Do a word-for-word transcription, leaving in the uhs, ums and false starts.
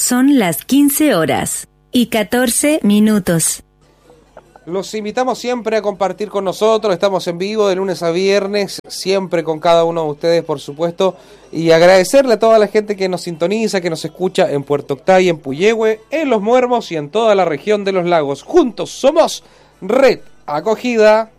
Son las quince horas y catorce minutos. Los invitamos siempre a compartir con nosotros, estamos en vivo de lunes a viernes, siempre con cada uno de ustedes, por supuesto, y agradecerle a toda la gente que nos sintoniza, que nos escucha en Puerto Octay, en Puyehue, en Los Muermos y en toda la región de los lagos. Juntos somos Red Acogida.